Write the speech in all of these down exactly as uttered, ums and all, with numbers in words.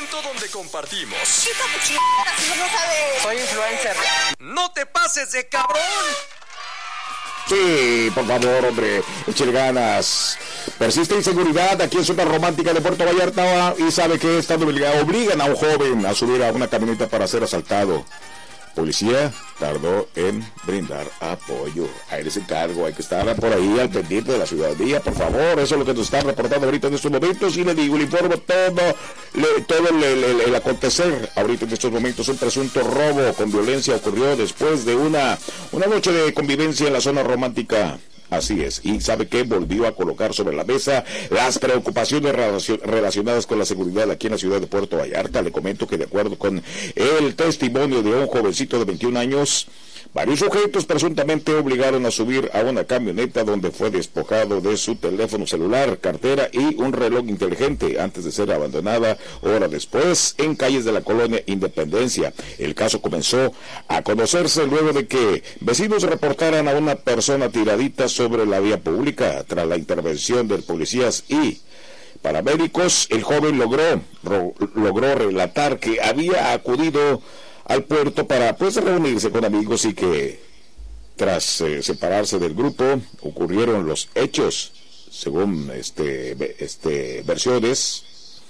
momento donde compartimos. Chico, pues ch... si no sabe. Soy influencer. ¡No te pases de cabrón! Sí, por favor, hombre, échale ganas. Persiste inseguridad aquí en zona romántica de Puerto Vallarta y sabe que esta obligan a un joven a subir a una camioneta para ser asaltado. Policía tardó en brindar apoyo. Ahí les encargo, hay que estar por ahí al pendiente de la ciudadanía, por favor. Eso es lo que nos están reportando ahorita en estos momentos. Y le digo, le informo todo, le, todo el, el, el, el acontecer ahorita en estos momentos. Un presunto robo con violencia ocurrió después de una, una noche de convivencia en la zona romántica. Así es, y sabe que volvió a colocar sobre la mesa las preocupaciones relacionadas con la seguridad aquí en la ciudad de Puerto Vallarta. Le comento que de acuerdo con el testimonio de un jovencito de veintiún años, varios sujetos presuntamente obligaron a subir a una camioneta donde fue despojado de su teléfono celular, cartera y un reloj inteligente antes de ser abandonada hora después en calles de la colonia Independencia. El caso comenzó a conocerse luego de que vecinos reportaran a una persona tiradita sobre la vía pública. Tras la intervención de policías y paramédicos, el joven logró, ro, logró relatar que había acudido al puerto para pues reunirse con amigos y que tras eh, separarse del grupo ocurrieron los hechos. Según este, este versiones,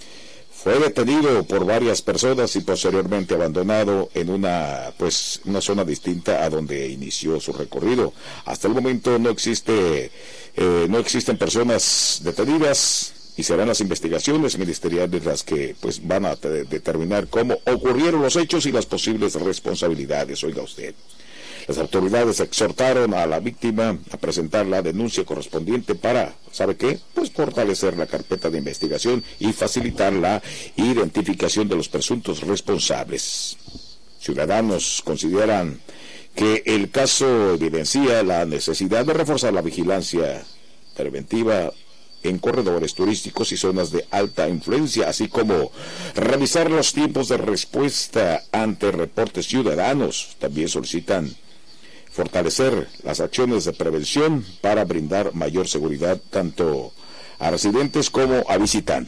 fue detenido por varias personas y posteriormente abandonado en una pues una zona distinta a donde inició su recorrido. Hasta el momento no existe eh, no existen personas detenidas y serán las investigaciones ministeriales las que pues van a te- determinar cómo ocurrieron los hechos y las posibles responsabilidades. Oiga usted, las autoridades exhortaron a la víctima a presentar la denuncia correspondiente para, ¿sabe qué? Pues fortalecer la carpeta de investigación y facilitar la identificación de los presuntos responsables. Ciudadanos consideran que el caso evidencia la necesidad de reforzar la vigilancia preventiva en corredores turísticos y zonas de alta influencia, así como revisar los tiempos de respuesta ante reportes ciudadanos. También solicitan fortalecer las acciones de prevención para brindar mayor seguridad tanto a residentes como a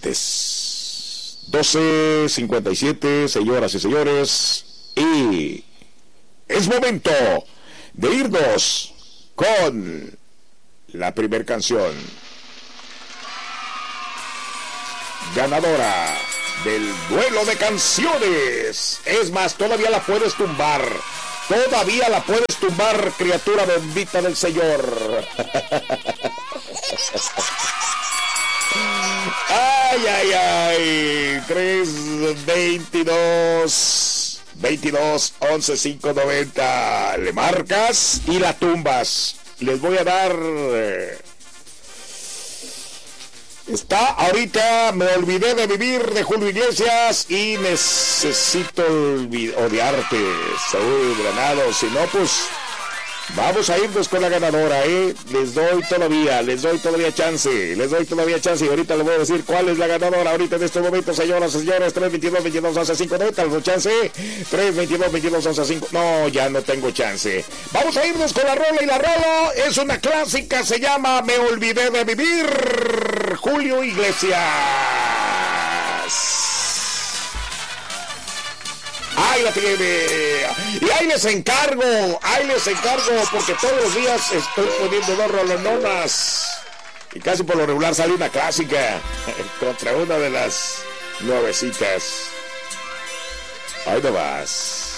visitantes. doce cincuenta y siete, señoras y señores, y es momento de irnos con la primer canción ganadora del duelo de canciones. Es más, todavía la puedes tumbar. Todavía la puedes tumbar, criatura bendita del Señor. Ay, ay, ay. tres, veintidós, veintidós, once, cinco, noventa. Le marcas y la tumbas. Les voy a dar... Eh, Está ahorita Me olvidé de vivir de Julio Iglesias y Necesito olvid- odiarte, Saúl Granado. Si no, pues vamos a irnos con la ganadora, ¿eh? Les doy todavía, les doy todavía chance, les doy todavía chance y ahorita les voy a decir cuál es la ganadora ahorita en este momento, señoras y señores. Tres, veintidós, veintidós, once, cinco, noventa, ¿les doy chance? Tres, veintidós, veintidós, once, cinco, no, ya no tengo chance. Vamos a irnos con la rola y la rola es una clásica, se llama Me olvidé de vivir, Julio Iglesias. Ahí la tiene. Y ahí les encargo, ahí les encargo, porque todos los días estoy poniendo dos rolononas. Y casi por lo regular sale una clásica contra una de las nuevecitas. Ahí no vas.